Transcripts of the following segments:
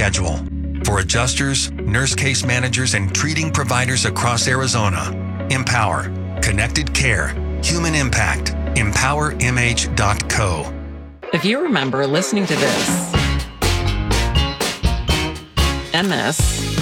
schedule. For adjusters, nurse case managers, and treating providers across Arizona, Empower, Connected Care, Human Impact, EmpowerMH.co. If you remember listening to this, MS,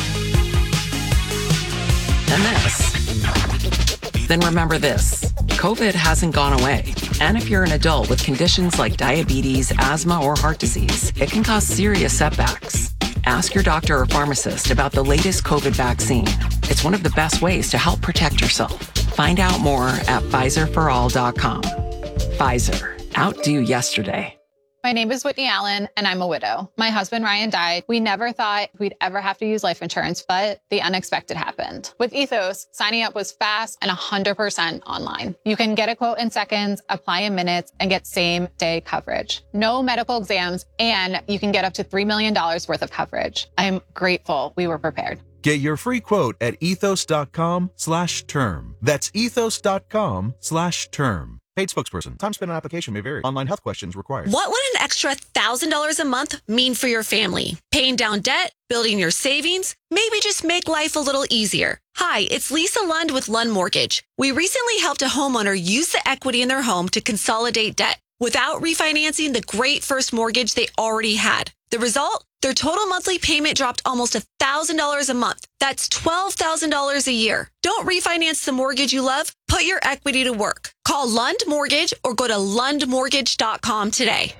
then remember this. COVID hasn't gone away. And if you're an adult with conditions like diabetes, asthma, or heart disease, it can cause serious setbacks. Ask your doctor or pharmacist about the latest COVID vaccine. It's one of the best ways to help protect yourself. Find out more at PfizerForAll.com. Pfizer, outdo yesterday. My name is Whitney Allen, and I'm a widow. My husband, Ryan, died. We never thought we'd ever have to use life insurance, but the unexpected happened. With Ethos, signing up was fast and 100% online. You can get a quote in seconds, apply in minutes, and get same-day coverage. No medical exams, and you can get up to $3 million worth of coverage. I am grateful we were prepared. Get your free quote at ethos.com/term. That's ethos.com/term. Paid spokesperson. Time spent on application may vary. Online health questions required. What would an extra $1,000 a month mean for your family? Paying down debt? Building your savings? Maybe just make life a little easier. Hi, it's Lisa Lund with Lund Mortgage. We recently helped a homeowner use the equity in their home to consolidate debt without refinancing the great first mortgage they already had. The result? Their total monthly payment dropped almost $1,000 a month. That's $12,000 a year. Don't refinance the mortgage you love. Put your equity to work. Call Lund Mortgage or go to lundmortgage.com today.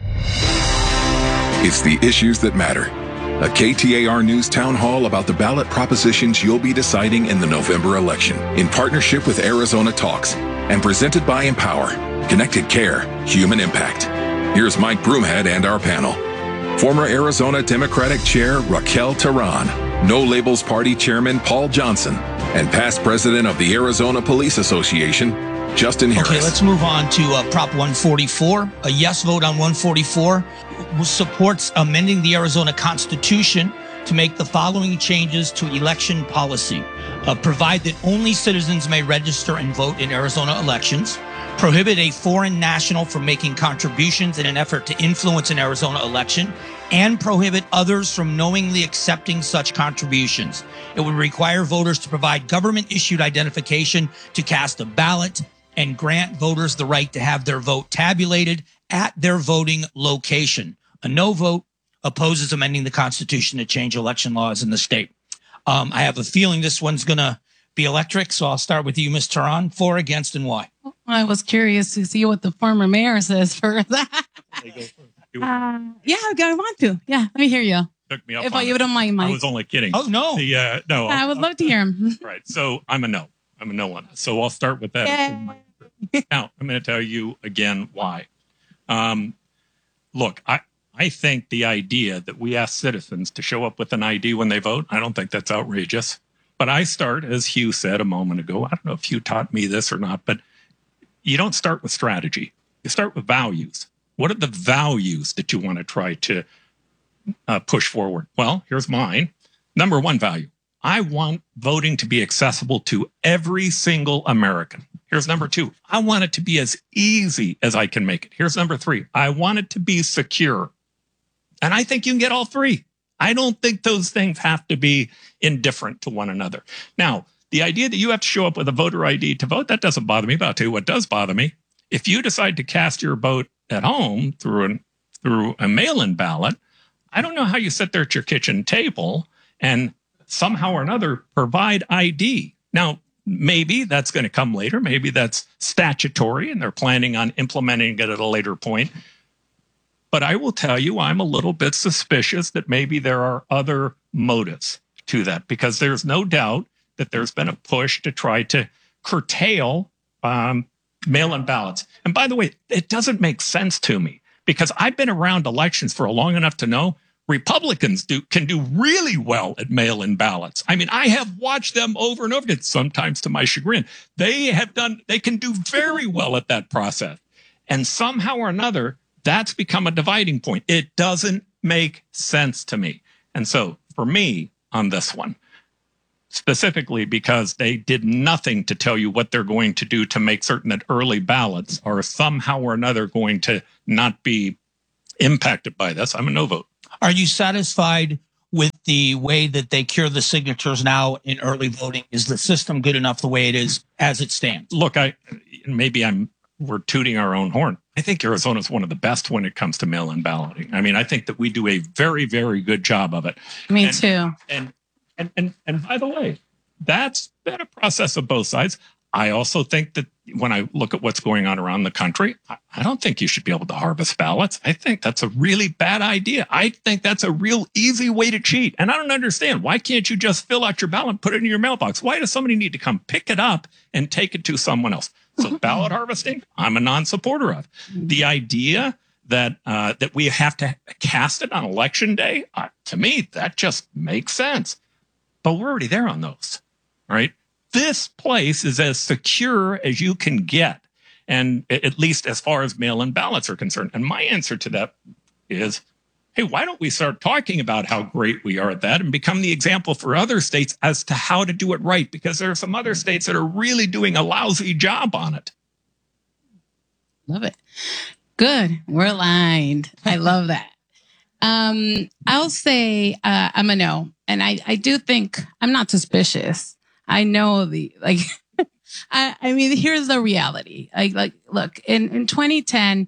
It's the issues that matter. A KTAR News town hall about the ballot propositions you'll be deciding in the November election in partnership with Arizona Talks and presented by Empower, Connected Care, Human Impact. Here's Mike Broomhead and our panel. Former Arizona Democratic Chair Raquel Terran, No Labels Party Chairman Paul Johnson, and past president of the Arizona Police Association, Justin Harris. Okay, let's move on to Prop 144. A yes vote on 144 supports amending the Arizona Constitution to make the following changes to election policy. Provide that only citizens may register and vote in Arizona elections. Prohibit a foreign national from making contributions in an effort to influence an Arizona election, and prohibit others from knowingly accepting such contributions. It would require voters to provide government-issued identification to cast a ballot and grant voters the right to have their vote tabulated at their voting location. A no vote opposes amending the Constitution to change election laws in the state. I have a feeling this one's going to be electric, so I'll start with you, Ms. Terran. For, against, and why? I was curious to see what the former mayor says for that. I want to. Yeah, let me hear you. Took me up if on you don't mind, Mike. I was only kidding. Oh, no. No. I would love to hear him. Right. So I'm a no. I'm a no on this. So I'll start with that. Now, I'm going to tell you again why. Look, I think the idea that we ask citizens to show up with an ID when they vote, I don't think that's outrageous. But I start, as Hugh said a moment ago, I don't know if Hugh taught me this or not, but you don't start with strategy. You start with values. What are the values that you want to try to push forward? Well, here's mine. Number one value. I want voting to be accessible to every single American. Here's number two. I want it to be as easy as I can make it. Here's number three. I want it to be secure. And I think you can get all three. I don't think those things have to be indifferent to one another. Now, the idea that you have to show up with a voter ID to vote, that doesn't bother me. But I'll tell you what does bother me. If you decide to cast your vote at home through a mail-in ballot, I don't know how you sit there at your kitchen table and somehow or another provide ID. Now, maybe that's going to come later. Maybe that's statutory and they're planning on implementing it at a later point. But I will tell you, I'm a little bit suspicious that maybe there are other motives to that, because there's no doubt that there's been a push to try to curtail mail-in ballots. And by the way, it doesn't make sense to me, because I've been around elections for long enough to know Republicans can do really well at mail-in ballots. I mean, I have watched them over and over again, sometimes to my chagrin. They can do very well at that process. And somehow or another, that's become a dividing point. It doesn't make sense to me. And so for me on this one, specifically because they did nothing to tell you what they're going to do to make certain that early ballots are somehow or another going to not be impacted by this, I'm a no vote. Are you satisfied with the way that they cure the signatures now in early voting? Is the system good enough the way it is as it stands? Look, we're tooting our own horn. I think Arizona is one of the best when it comes to mail-in balloting. I mean, I think that we do a very, very good job of it. Me too. And by the way, that's been a process of both sides. I also think that when I look at what's going on around the country, I don't think you should be able to harvest ballots. I think that's a really bad idea. I think that's a real easy way to cheat. And I don't understand. Why can't you just fill out your ballot, put it in your mailbox? Why does somebody need to come pick it up and take it to someone else? So ballot harvesting, I'm a non-supporter of. The idea that we have to cast it on election day, to me, that just makes sense. But we're already there on those, right? This place is as secure as you can get, and at least as far as mail-in ballots are concerned. And my answer to that is, hey, why don't we start talking about how great we are at that and become the example for other states as to how to do it right? Because there are some other states that are really doing a lousy job on it. Love it. Good. We're aligned. I love that. I'll say I'm a no. And I do think I'm not suspicious. I know I mean, here's the reality. Look, in 2010,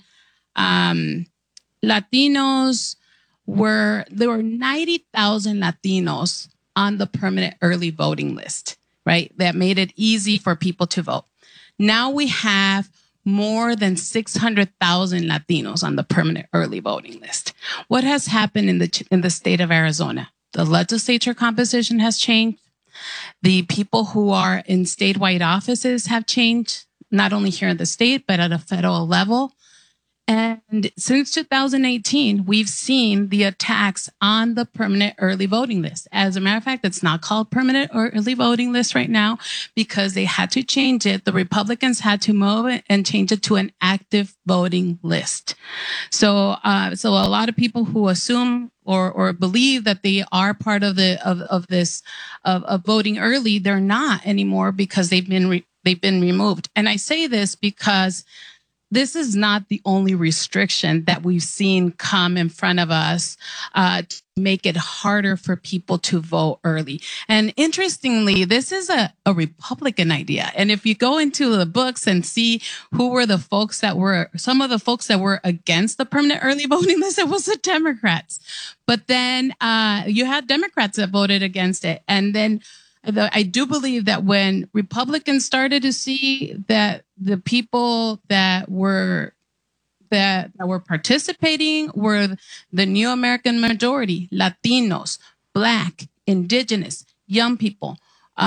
Latinos there were 90,000 Latinos on the permanent early voting list, right? That made it easy for people to vote. Now we have more than 600,000 Latinos on the permanent early voting list. What has happened in the state of Arizona? The legislature composition has changed. The people who are in statewide offices have changed, not only here in the state, but at a federal level. And since 2018, we've seen the attacks on the permanent early voting list. As a matter of fact, it's not called permanent or early voting list right now because they had to change it. The Republicans had to move it and change it to an active voting list. So a lot of people who assume or believe that they are part of voting early, they're not anymore because they've been removed. And I say this because this is not the only restriction that we've seen come in front of us to make it harder for people to vote early. And interestingly, this is a Republican idea. And if you go into the books and see who were some of the folks that were against the permanent early voting list, it was the Democrats. But then you had Democrats that voted against it. And then I do believe that when Republicans started to see that the people that were participating were the new American majority, Latinos, Black, Indigenous, young people,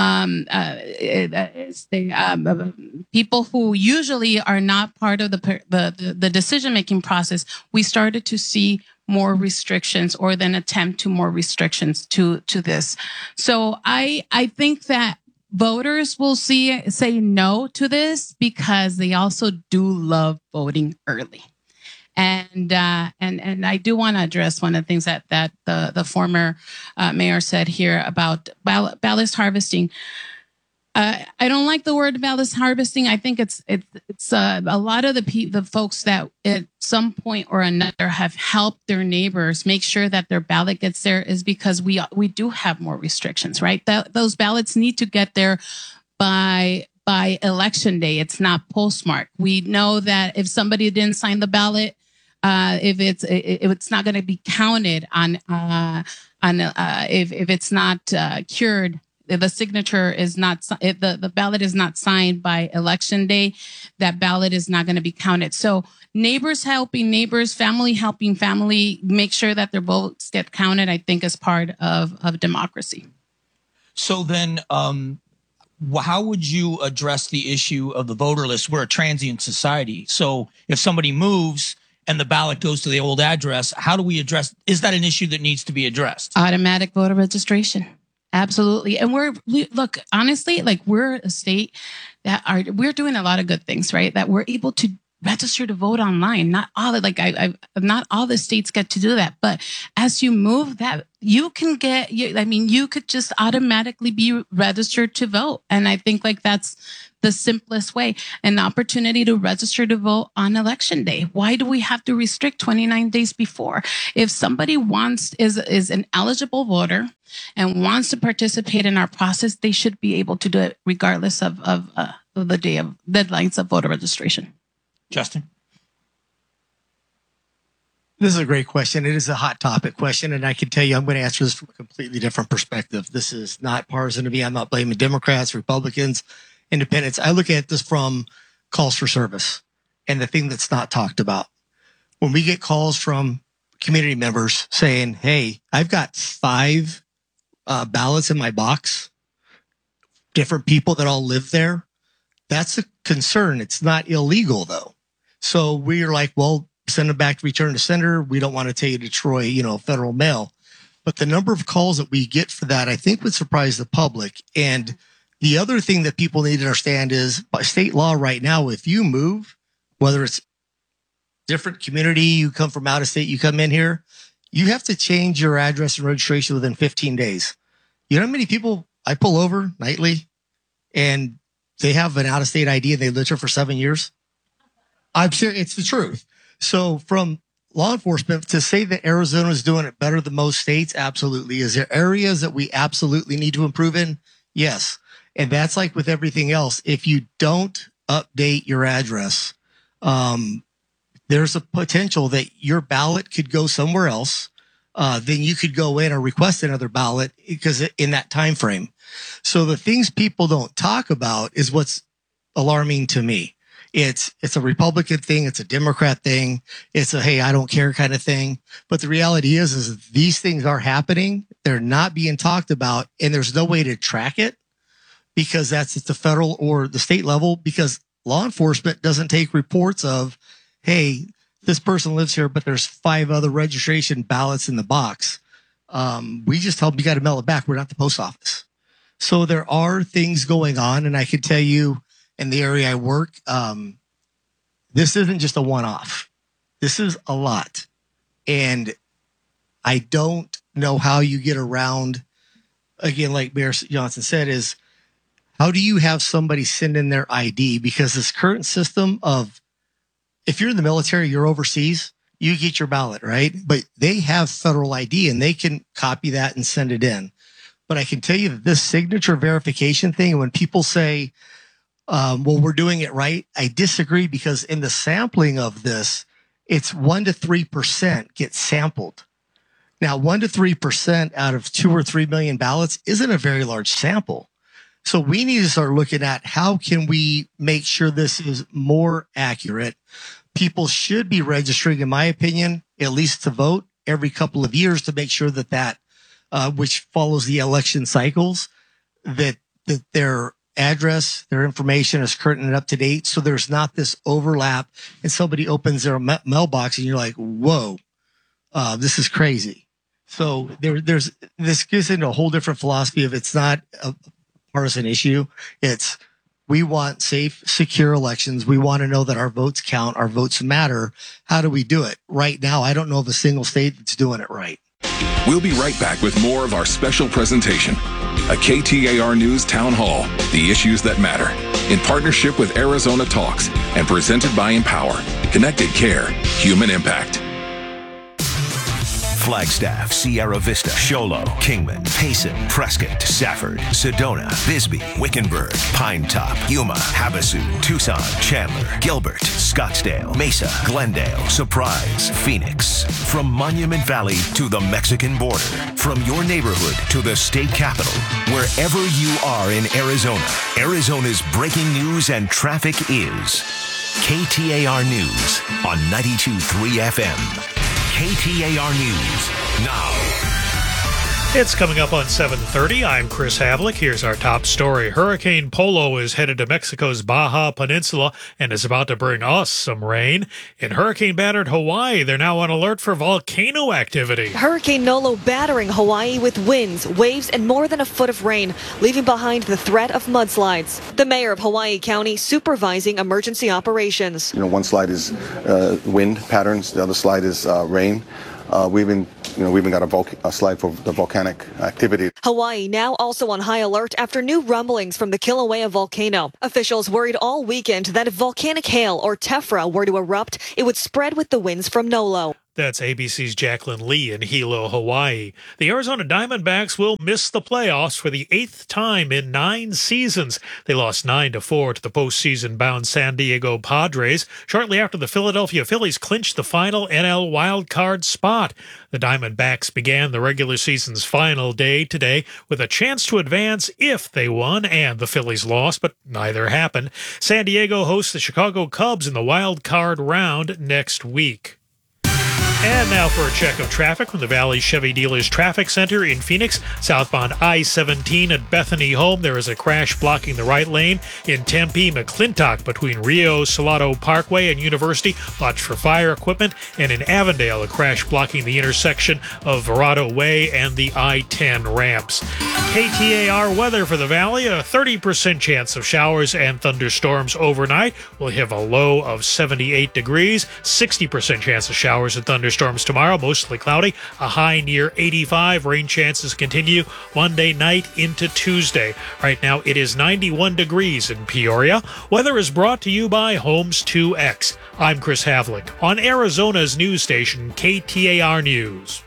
people who usually are not part of the decision-making process, we started to see more restrictions or then attempt to more restrictions to this. So I think that voters will say no to this because they also do love voting early. And I do want to address one of the things that the former mayor said here about ballot harvesting. I don't like the word ballot harvesting. I think it's a lot of the folks that at some point or another have helped their neighbors make sure that their ballot gets there is because we do have more restrictions, right? Those ballots need to get there by election day. It's not postmarked. We know that if somebody didn't sign the ballot, if it's not going to be counted if it's not cured. If the signature is not, if the ballot is not signed by election day, that ballot is not going to be counted. So neighbors helping neighbors, family helping family, make sure that their votes get counted, I think is part of democracy. So then, how would you address the issue of the voter list? We're a transient society. So if somebody moves and the ballot goes to the old address, how do we address, is that an issue that needs to be addressed? Automatic voter registration. Absolutely. And look, honestly, like we're a state we're doing a lot of good things, right? That we're able to register to vote online. Not all not all the states get to do that. But as you move that, you can you could just automatically be registered to vote. And I think that's the simplest way, an opportunity to register to vote on election day. Why do we have to restrict 29 days before? If somebody is an eligible voter and wants to participate in our process, they should be able to do it regardless of the day of deadlines of voter registration. Justin? This is a great question. It is a hot topic question, and I can tell you I'm going to answer this from a completely different perspective. This is not partisan to me. I'm not blaming Democrats, Republicans, independents. I look at this from calls for service and the thing that's not talked about. When we get calls from community members saying, hey, I've got 5 ballots in my box, different people that all live there, that's a concern. It's not illegal, though. So we're like, well, send them back to return to sender. We don't want to take you to Troy, federal mail. But the number of calls that we get for that, I think would surprise the public. And the other thing that people need to understand is by state law right now, if you move, whether it's different community, you come from out of state, you come in here, you have to change your address and registration within 15 days. You know how many people I pull over nightly and they have an out of state ID and they lived here for 7 years? I'm serious. It's the truth. So from law enforcement to say that Arizona is doing it better than most states, absolutely. Is there areas that we absolutely need to improve in? Yes. And that's like with everything else. If you don't update your address, there's a potential that your ballot could go somewhere else. Then you could go in or request another ballot because in that time frame. So the things people don't talk about is what's alarming to me. It's a Republican thing. It's a Democrat thing. It's a, hey, I don't care kind of thing. But the reality is these things are happening. They're not being talked about, and there's no way to track it because that's at the federal or the state level, because law enforcement doesn't take reports of, hey, this person lives here, but there's 5 other registration ballots in the box. We just tell them you got to mail it back. We're not the post office. So there are things going on, and I can tell you, in the area I work, this isn't just a one-off. This is a lot. And I don't know how you get around, again, like Mayor Johnson said, is how do you have somebody send in their ID? Because this current system of, if you're in the military, you're overseas, you get your ballot, right? But they have federal ID and they can copy that and send it in. But I can tell you that this signature verification thing, when people say, well, we're doing it right, I disagree, because in the sampling of this, it's 1 to 3% get sampled. Now, 1 to 3% out of 2 or 3 million ballots isn't a very large sample. So we need to start looking at how can we make sure this is more accurate. People should be registering, in my opinion, at least to vote every couple of years to make sure that which follows the election cycles, that their address, their information is current and up to date. So there's not this overlap and somebody opens their mailbox and you're like, whoa, this is crazy. So this gets into a whole different philosophy of, it's not a partisan issue. It's, we want safe, secure elections. We want to know that our votes count, our votes matter. How do we do it? Right now, I don't know of a single state that's doing it right. We'll be right back with more of our special presentation, a KTAR News Town Hall, The Issues That Matter, in partnership with Arizona Talks and presented by Empower, Connected Care, Human Impact. Flagstaff, Sierra Vista, Show Low, Kingman, Payson, Prescott, Safford, Sedona, Bisbee, Wickenburg, Pine Top, Yuma, Havasu, Tucson, Chandler, Gilbert, Scottsdale, Mesa, Glendale, Surprise, Phoenix. From Monument Valley to the Mexican border, from your neighborhood to the state capital, wherever you are in Arizona, Arizona's breaking news and traffic is KTAR News on 92.3 FM. KTAR News now. It's coming up on 7:30. I'm Chris Havlick. Here's our top story. Hurricane Polo is headed to Mexico's Baja Peninsula and is about to bring us some rain. In hurricane-battered Hawaii, they're now on alert for volcano activity. Hurricane Nolo battering Hawaii with winds, waves, and more than a foot of rain, leaving behind the threat of mudslides. The mayor of Hawaii County supervising emergency operations. One slide is wind patterns, the other slide is rain. We've even got a slide for the volcanic activity. Hawaii now also on high alert after new rumblings from the Kilauea volcano. Officials worried all weekend that if volcanic hail or tephra were to erupt, it would spread with the winds from Nolo. That's ABC's Jacqueline Lee in Hilo, Hawaii. The Arizona Diamondbacks will miss the playoffs for the 8th time in 9 seasons. They lost 9-4 to the postseason-bound San Diego Padres shortly after the Philadelphia Phillies clinched the final NL wildcard spot. The Diamondbacks began the regular season's final day today with a chance to advance if they won and the Phillies lost, but neither happened. San Diego hosts the Chicago Cubs in the wildcard round next week. And now for a check of traffic from the Valley Chevy Dealers Traffic Center in Phoenix. Southbound I-17 at Bethany Home, there is a crash blocking the right lane. In Tempe, McClintock between Rio Salado Parkway and University, watch for fire equipment. And in Avondale, a crash blocking the intersection of Verado Way and the I-10 ramps. KTAR weather for the Valley, a 30% chance of showers and thunderstorms overnight. We'll have a low of 78 degrees, 60% chance of showers and thunderstorms tomorrow, mostly cloudy, a high near 85. Rain chances continue Monday night into Tuesday. Right now it is 91 degrees in Peoria. Weather is brought to you by Homes 2X. I'm Chris Havlick on Arizona's news station, KTAR News.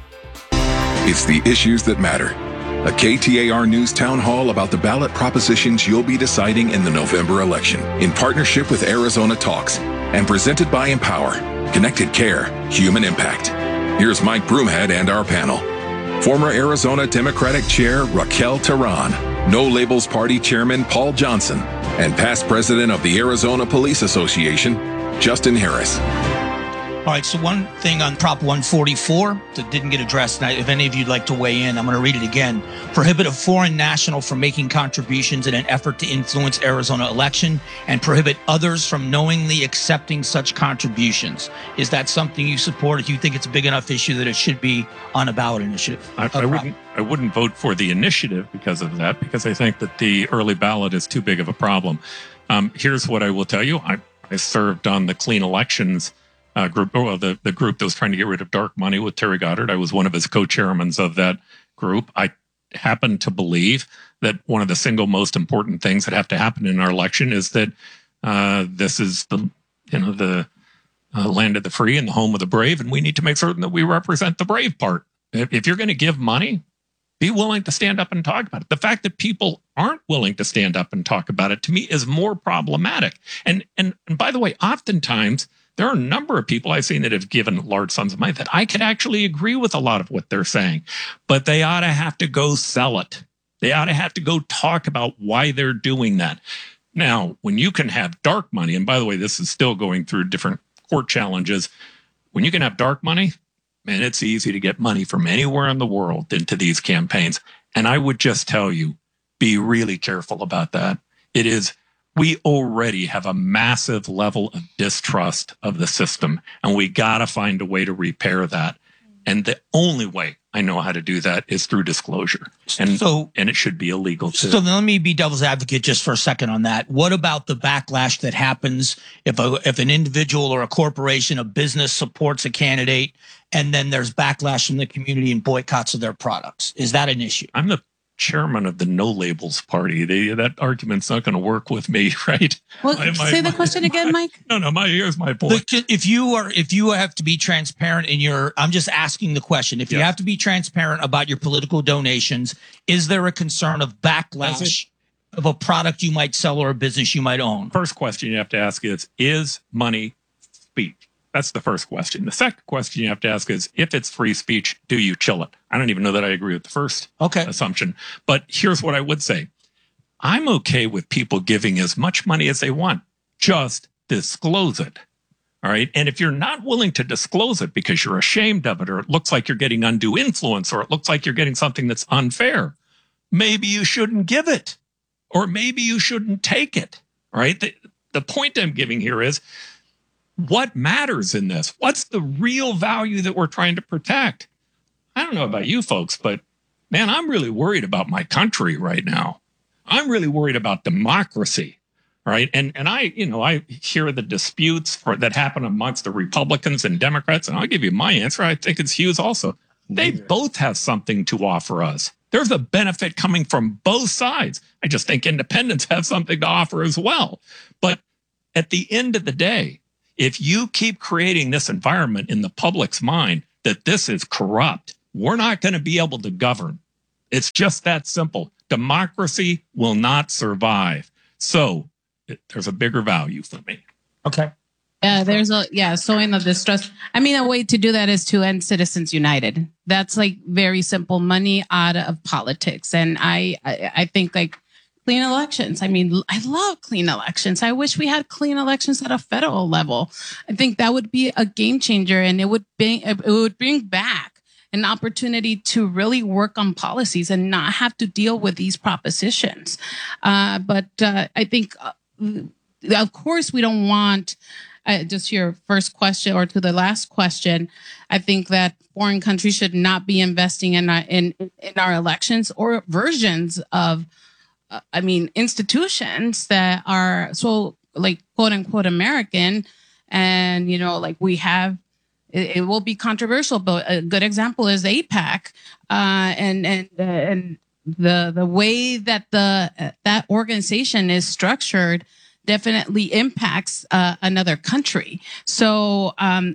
It's the issues that matter. A KTAR News town hall about the ballot propositions you'll be deciding in the November election in partnership with Arizona Talks and presented by Empower. Connected Care, Human Impact. Here's Mike Broomhead and our panel. Former Arizona Democratic Chair Raquel Terran, No Labels Party Chairman Paul Johnson, and past president of the Arizona Police Association, Justin Harris. All right, so one thing on Prop 144 that didn't get addressed, and if any of you'd like to weigh in, I'm going to read it again. Prohibit a foreign national from making contributions in an effort to influence Arizona election and prohibit others from knowingly accepting such contributions. Is that something you support? If you think it's a big enough issue that it should be on a ballot initiative? I wouldn't vote for the initiative because of that, because I think that the early ballot is too big of a problem. Here's what I will tell you. I served on the Clean Elections group, the group that was trying to get rid of dark money with Terry Goddard. I was one of his co-chairmans of that group. I happen to believe that one of the single most important things that have to happen in our election is that this is the land of the free and the home of the brave, and we need to make certain that we represent the brave part. If you're going to give money, be willing to stand up and talk about it. The fact that people aren't willing to stand up and talk about it, to me, is more problematic. And by the way, oftentimes, there are a number of people I've seen that have given large sums of money that I could actually agree with a lot of what they're saying, but they ought to have to go sell it. They ought to have to go talk about why they're doing that. Now, when you can have dark money, and by the way, this is still going through different court challenges. When you can have dark money, man, it's easy to get money from anywhere in the world into these campaigns. And I would just tell you, be really careful about that. We already have a massive level of distrust of the system, and we got to find a way to repair that. And the only way I know how to do that is through disclosure. And it should be illegal too. So then let me be devil's advocate just for a second on that. What about the backlash that happens if an individual or a corporation, a business supports a candidate, and then there's backlash from the community and boycotts of their products? Is that an issue? I'm the chairman of the No Labels Party. That argument's not going to work with me, right? Well, say the question again, Mike. Here's my point. If you have to be transparent I'm just asking the question. If you have to be transparent about your political donations, is there a concern of backlash of a product you might sell or a business you might own? First question you have to ask is money speech? That's the first question. The second question you have to ask is, if it's free speech, do you chill it? I don't even know that I agree with the first assumption. But here's what I would say. I'm okay with people giving as much money as they want. Just disclose it. All right. And if you're not willing to disclose it because you're ashamed of it, or it looks like you're getting undue influence, or it looks like you're getting something that's unfair, maybe you shouldn't give it, or maybe you shouldn't take it. All right. The point I'm giving here is what matters in this? What's the real value that we're trying to protect? I don't know about you folks, but man, I'm really worried about my country right now. I'm really worried about democracy. Right. And I hear the disputes that happen amongst the Republicans and Democrats. And I'll give you my answer. I think it's Hughes also. They both have something to offer us. There's a benefit coming from both sides. I just think independents have something to offer as well. But at the end of the day, if you keep creating this environment in the public's mind that this is corrupt, we're not going to be able to govern. It's just that simple. Democracy will not survive. So there's a bigger value for me. Okay. Sowing the distrust. I mean, a way to do that is to end Citizens United. That's like very simple, money out of politics. And I think like clean elections. I mean, I love clean elections. I wish we had clean elections at a federal level. I think that would be a game changer, and it would bring back an opportunity to really work on policies and not have to deal with these propositions. But I think, of course, we don't want, just your first question or to the last question, I think that foreign countries should not be investing in our elections or versions of, institutions that are so like quote unquote American. And, like we have, it will be controversial, but a good example is AIPAC, and the way that that organization is structured definitely impacts another country. So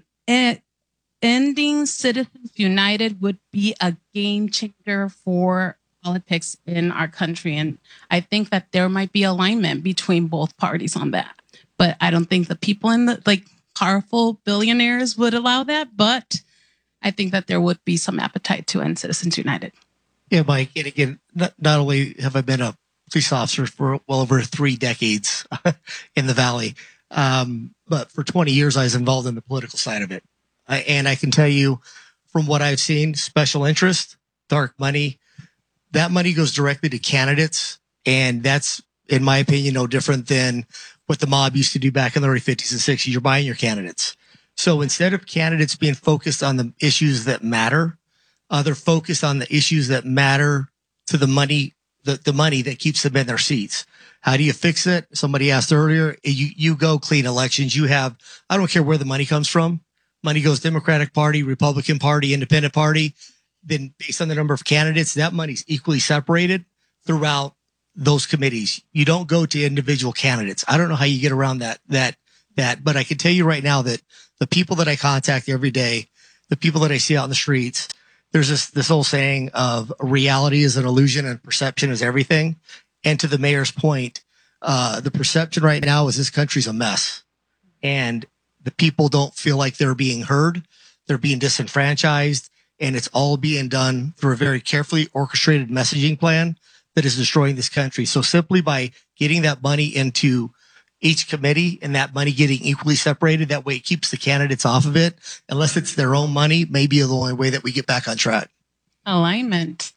ending Citizens United would be a game changer for politics in our country, and I think that there might be alignment between both parties on that. But I don't think the people in the powerful billionaires would allow that, but I think that there would be some appetite to end Citizens United. Yeah, Mike. And again, not only have I been a police officer for well over 3 decades in the Valley, but for 20 years I was involved in the political side of it. And I can tell you from what I've seen, special interest, dark money, that money goes directly to candidates. And that's, in my opinion, no different than what the mob used to do back in the early 50s and 60s. You're buying your candidates. So instead of candidates being focused on the issues that matter, they're focused on the issues that matter to the money, the money that keeps them in their seats. How do you fix it? Somebody asked earlier, you go clean elections. You have, I don't care where the money comes from. Money goes Democratic Party, Republican Party, Independent Party. Then based on the number of candidates, that money's equally separated throughout those committees. You don't go to individual candidates. I don't know how you get around that, but I can tell you right now that the people that I contact every day, the people that I see out in the streets, there's this old saying of reality is an illusion and perception is everything. And to the mayor's point, the perception right now is this country's a mess, and the people don't feel like they're being heard. They're being disenfranchised, and it's all being done through a very carefully orchestrated messaging plan that is destroying this country. So simply by getting that money into each committee and that money getting equally separated, that way it keeps the candidates off of it. Unless it's their own money, maybe the only way that we get back on track. Alignment.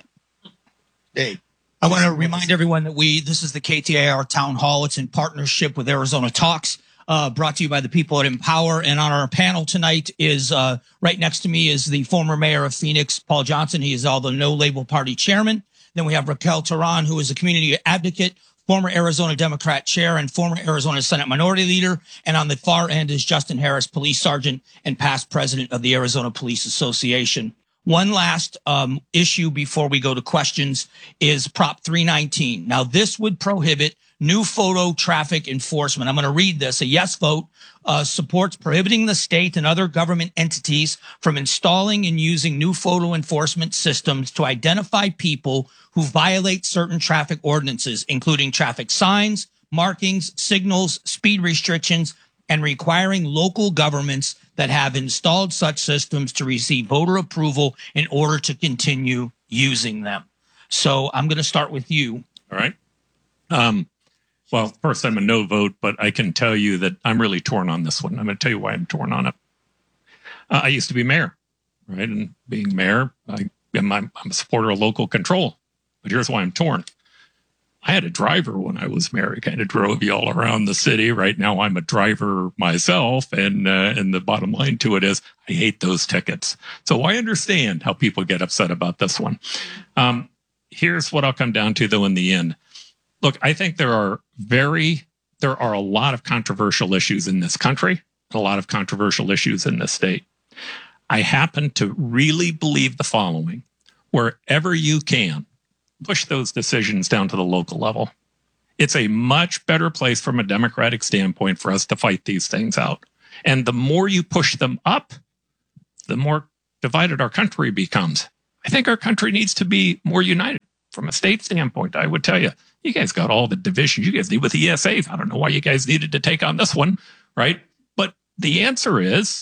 Hey. I want to remind everyone that this is the KTAR Town Hall. It's in partnership with Arizona Talks, brought to you by the people at Empower. And on our panel tonight is, right next to me is the former mayor of Phoenix, Paul Johnson. He is all the No Label Party chairman. Then we have Raquel Teran, who is a community advocate, former Arizona Democrat chair, and former Arizona Senate Minority Leader. And on the far end is Justin Harris, police sergeant and past president of the Arizona Police Association. One last issue before we go to questions is Prop 319. Now, this would prohibit new photo traffic enforcement. I'm going to read this. A yes vote supports prohibiting the state and other government entities from installing and using new photo enforcement systems to identify people who violate certain traffic ordinances, including traffic signs, markings, signals, speed restrictions, and requiring local governments that have installed such systems to receive voter approval in order to continue using them. So I'm going to start with you. All right. Well, first, I'm a no vote, but I can tell you that I'm really torn on this one. I'm going to tell you why I'm torn on it. I used to be mayor, right? And being mayor, I'm a supporter of local control. But here's why I'm torn. I had a driver when I was mayor. He kind of drove you all around the city. Right now, I'm a driver myself. And the bottom line to it is I hate those tickets. So I understand how people get upset about this one. Here's what I'll come down to, though, in the end. Look, I think there are a lot of controversial issues in this country, a lot of controversial issues in this state. I happen to really believe the following. Wherever you can, push those decisions down to the local level. It's a much better place from a democratic standpoint for us to fight these things out. And the more you push them up, the more divided our country becomes. I think our country needs to be more united. From a state standpoint, I would tell you, you guys got all the divisions you guys need with the ESAs. I don't know why you guys needed to take on this one, right? But the answer is,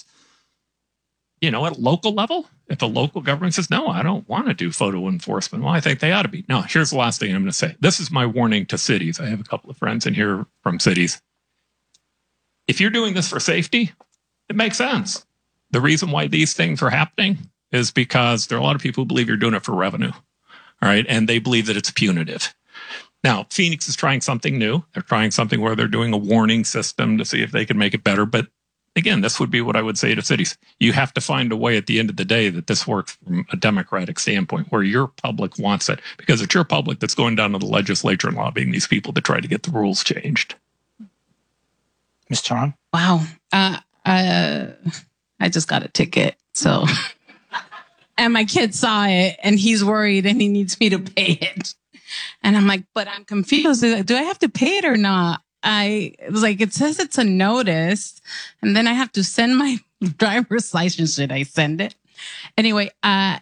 at a local level, if a local government says, no, I don't want to do photo enforcement, well, I think they ought to be. Now, here's the last thing I'm going to say. This is my warning to cities. I have a couple of friends in here from cities. If you're doing this for safety, it makes sense. The reason why these things are happening is because there are a lot of people who believe you're doing it for revenue. All right. And they believe that it's punitive. Now, Phoenix is trying something new. They're trying something where they're doing a warning system to see if they can make it better. But again, this would be what I would say to cities. You have to find a way at the end of the day that this works from a democratic standpoint where your public wants it, because it's your public that's going down to the legislature and lobbying these people to try to get the rules changed. Ms. Chong? Wow. I just got a ticket. So, and my kid saw it and he's worried and he needs me to pay it. And I'm like, but I'm confused. Do I have to pay it or not? I was like, it says it's a notice and then I have to send my driver's license. Should I send it? Anyway, I'm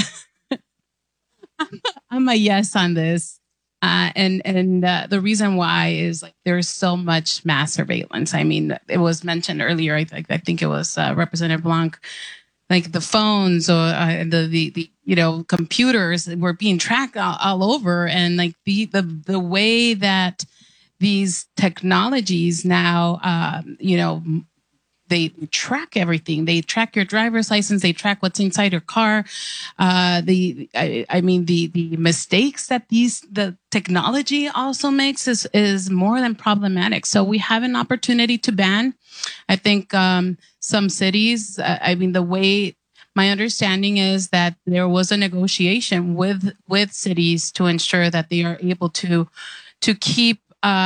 a yes on this. And the reason why is like there's so much mass surveillance. I mean, it was mentioned earlier. I think it was Representative Blanc, like the phones or the computers were being tracked all over, and like the way that these technologies now, they track everything. They track your driver's license. They track what's inside your car. The mistakes that the technology also makes is more than problematic. So we have an opportunity to ban. I think some cities. My understanding is that there was a negotiation with cities to ensure that they are able to keep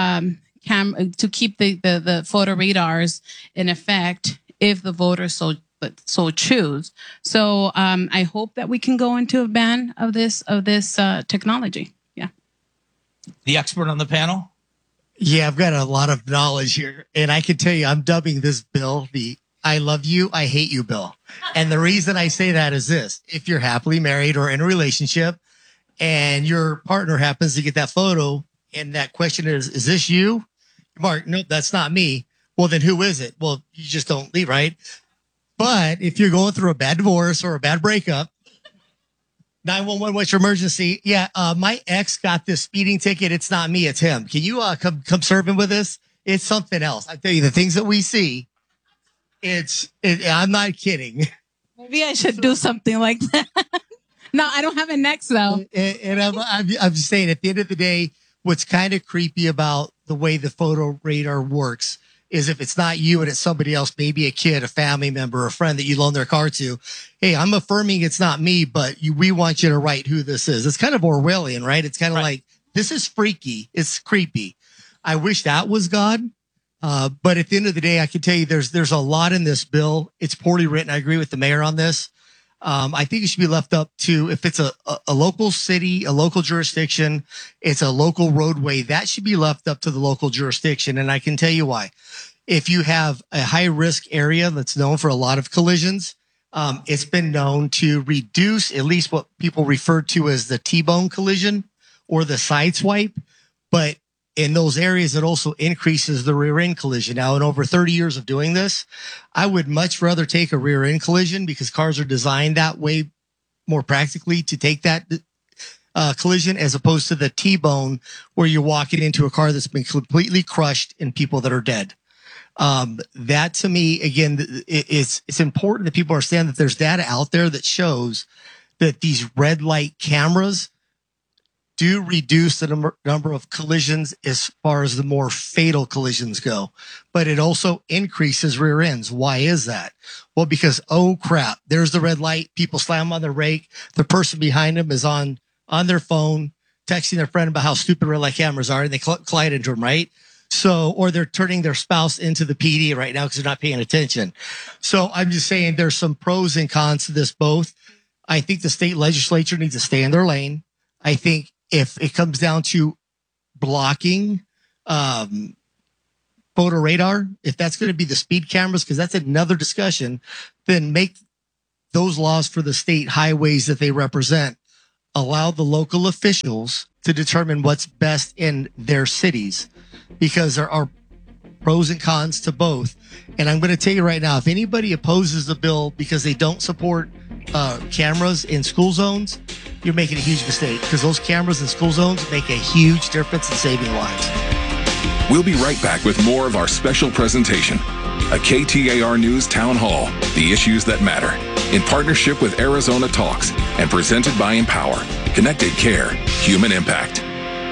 the photo radars in effect if the voters so choose. So I hope that we can go into a ban of this technology. Yeah. The expert on the panel? Yeah, I've got a lot of knowledge here, and I can tell you, I'm dubbing this bill the "I love you, I hate you" bill. And the reason I say that is this: if you're happily married or in a relationship, and your partner happens to get that photo, and that question is this you? Mark, nope, that's not me. Well, then who is it? Well, you just don't leave, right? But if you're going through a bad divorce or a bad breakup, 911, what's your emergency? Yeah, my ex got this speeding ticket. It's not me, it's him. Can you come serve him with this? It's something else. I tell you, the things that we see, I'm not kidding. Maybe I should do something like that. No, I don't have an ex though. And I'm just saying, at the end of the day, what's kind of creepy about the way the photo radar works is if it's not you and it's somebody else, maybe a kid, a family member, a friend that you loan their car to. Hey, I'm affirming it's not me, but we want you to write who this is. It's kind of Orwellian, right? It's kind of like, this is freaky. It's creepy. I wish that was God. But at the end of the day, I can tell you there's a lot in this bill. It's poorly written. I agree with the mayor on this. I think it should be left up to, if it's a local city, a local jurisdiction, it's a local roadway, that should be left up to the local jurisdiction. And I can tell you why. If you have a high risk area that's known for a lot of collisions, it's been known to reduce at least what people refer to as the T-bone collision or the side swipe. But in those areas, it also increases the rear end collision. Now, in over 30 years of doing this, I would much rather take a rear end collision because cars are designed that way more practically to take that collision as opposed to the T-bone where you're walking into a car that's been completely crushed and people that are dead. That to me, again, it's important that people understand that there's data out there that shows that these red light cameras do reduce the number of collisions as far as the more fatal collisions go, but it also increases rear ends. Why is that? Well, because, oh crap, there's the red light. People slam on their brake. The person behind them is on their phone, texting their friend about how stupid red light cameras are, and they collide into them, right? So, or they're turning their spouse into the PD right now because they're not paying attention. So I'm just saying there's some pros and cons to this both. I think the state legislature needs to stay in their lane. I think if it comes down to blocking photo radar, if that's going to be the speed cameras, because that's another discussion, then make those laws for the state highways that they represent. Allow the local officials to determine what's best in their cities, because there are pros and cons to both. And I'm going to tell you right now, if anybody opposes the bill because they don't support cameras in school zones, you're making a huge mistake, because those cameras in school zones make a huge difference in saving lives. We'll be right back with more of our special presentation, a KTAR News Town Hall, the issues that matter, in partnership with Arizona Talks and presented by Empower, Connected Care, Human Impact.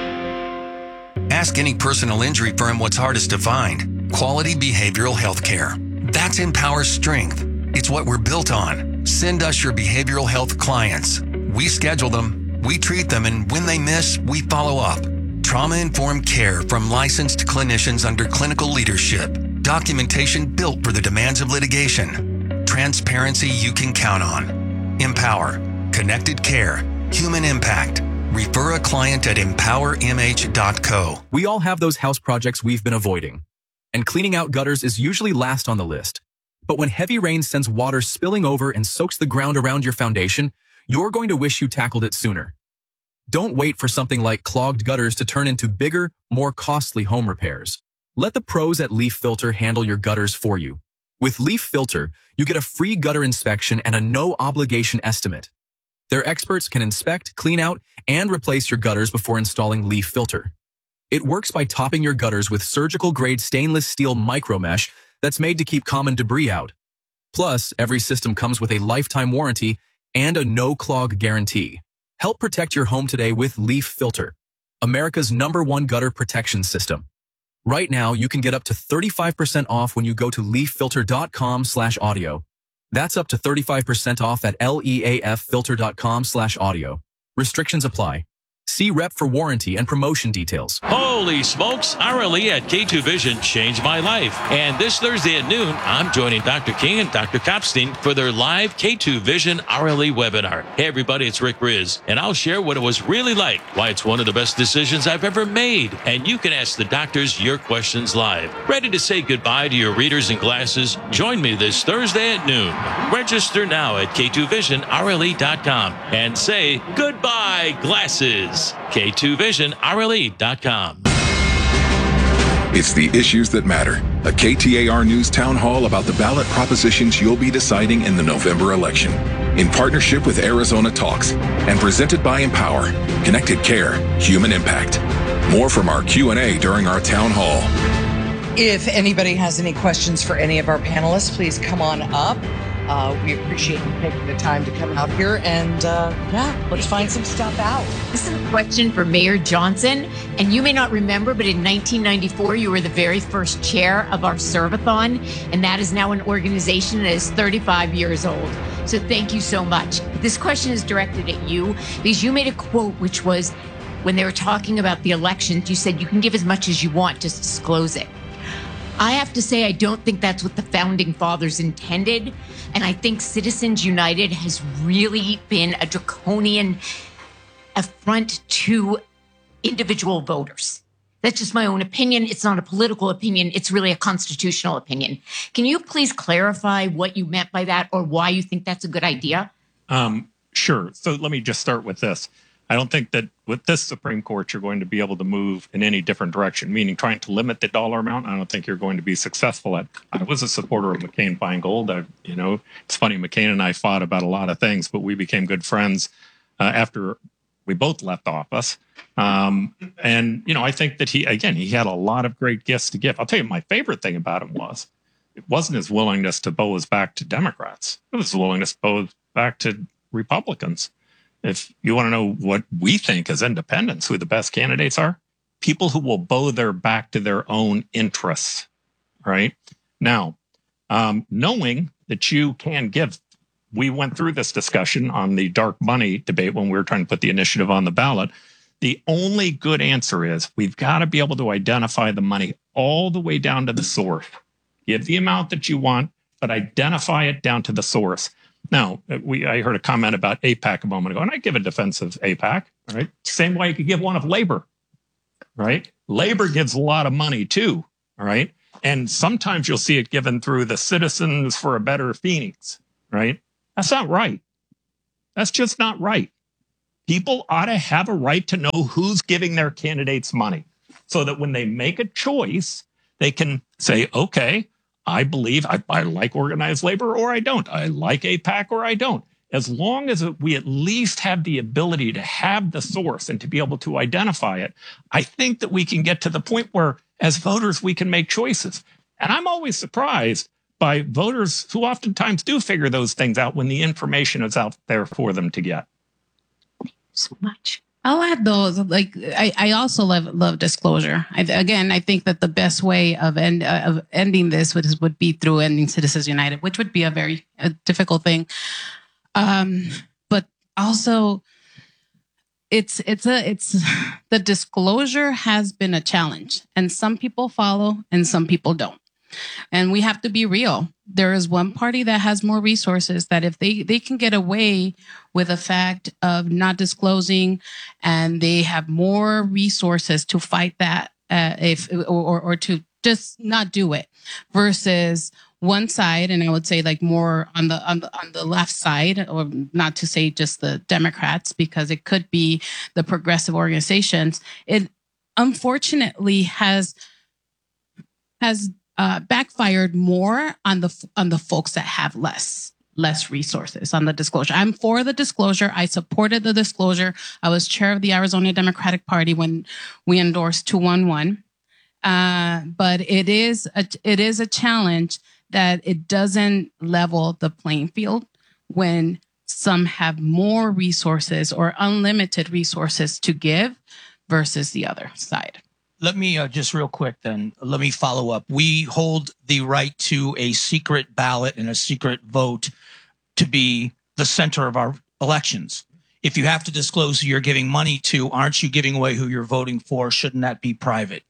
Ask any personal injury firm what's hardest to find. Quality behavioral health care. That's Empower's strength. It's what we're built on. Send us your behavioral health clients. We schedule them, we treat them, and when they miss, we follow up. Trauma-informed care from licensed clinicians under clinical leadership. Documentation built for the demands of litigation. Transparency you can count on. Empower. Connected Care. Human Impact. Refer a client at empowermh.co. We all have those house projects we've been avoiding, and cleaning out gutters is usually last on the list. But when heavy rain sends water spilling over and soaks the ground around your foundation, you're going to wish you tackled it sooner. Don't wait for something like clogged gutters to turn into bigger, more costly home repairs. Let the pros at Leaf Filter handle your gutters for you. With Leaf Filter, you get a free gutter inspection and a no-obligation estimate. Their experts can inspect, clean out, and replace your gutters before installing Leaf Filter. It works by topping your gutters with surgical-grade stainless steel micromesh that's made to keep common debris out. Plus, every system comes with a lifetime warranty and a no-clog guarantee. Help protect your home today with Leaf Filter, America's #1 gutter protection system. Right now, you can get up to 35% off when you go to leaffilter.com/audio. That's up to 35% off at leaffilter.com/audio. Restrictions apply. See rep for warranty and promotion details. Holy smokes, RLE at K2 Vision changed my life. And this Thursday at noon, I'm joining Dr. King and Dr. Kopstein for their live K2 Vision RLE webinar. Hey everybody, it's Rick Riz, and I'll share what it was really like, why it's one of the best decisions I've ever made. And you can ask the doctors your questions live. Ready to say goodbye to your readers and glasses? Join me this Thursday at noon. Register now at K2VisionRLE.com and say goodbye glasses. K2VisionRLE.com. It's the issues that matter. A KTAR News Town Hall about the ballot propositions you'll be deciding in the November election. In partnership with Arizona Talks and presented by Empower, Connected Care, Human Impact. More from our Q&A during our town hall. If anybody has any questions for any of our panelists, please come on up. We appreciate you taking the time to come out here and, let's find some stuff out. This is a question for Mayor Johnson. And you may not remember, but in 1994, you were the very first chair of our Servathon. And that is now an organization that is 35 years old. So thank you so much. This question is directed at you because you made a quote, which was when they were talking about the elections, you said you can give as much as you want, just disclose it. I have to say, I don't think that's what the founding fathers intended. And I think Citizens United has really been a draconian affront to individual voters. That's just my own opinion. It's not a political opinion. It's really a constitutional opinion. Can you please clarify what you meant by that or why you think that's a good idea? Sure. So let me just start with this. I don't think that with this Supreme Court, you're going to be able to move in any different direction, meaning trying to limit the dollar amount. I don't think you're going to be successful at. I was a supporter of McCain-Feingold. It's funny, McCain and I fought about a lot of things, but we became good friends after We both left office. And, I think that he had a lot of great gifts to give. I'll tell you, my favorite thing about him it wasn't his willingness to bow his back to Democrats. It was his willingness to bow his back to Republicans. If you want to know what we think as independents, who the best candidates are, people who will bow their back to their own interests, right? Now, knowing that you can give, we went through this discussion on the dark money debate when we were trying to put the initiative on the ballot. The only good answer is we've got to be able to identify the money all the way down to the source. Give the amount that you want, but identify it down to the source. Now, I heard a comment about AIPAC a moment ago, and I give a defense of AIPAC, right? Same way you could give one of labor, right? Labor gives a lot of money too, all right? And sometimes you'll see it given through the Citizens for a Better Phoenix, right? That's not right. That's just not right. People ought to have a right to know who's giving their candidates money so that when they make a choice, they can say, okay, I believe I like organized labor or I don't. I like AIPAC or I don't. As long as we at least have the ability to have the source and to be able to identify it, I think that we can get to the point where as voters, we can make choices. And I'm always surprised by voters who oftentimes do figure those things out when the information is out there for them to get. So much. I'll add those. Like I also love disclosure. I think that the best way of ending this would be through ending Citizens United, which would be a very difficult thing. But also, it's the disclosure has been a challenge, and some people follow and some people don't. And we have to be real. There is one party that has more resources that if they can get away with the fact of not disclosing, and they have more resources to fight that or to just not do it, versus one side, and I would say like more on the left side, or not to say just the Democrats, because it could be the progressive organizations. It unfortunately has backfired more on the folks that have less resources on the disclosure. I'm for the disclosure. I supported the disclosure. I was chair of the Arizona Democratic Party when we endorsed 211. But it is a challenge that it doesn't level the playing field when some have more resources or unlimited resources to give versus the other side. Let me just real quick then, let me follow up. We hold the right to a secret ballot and a secret vote to be the center of our elections. If you have to disclose who you're giving money to, aren't you giving away who you're voting for? Shouldn't that be private?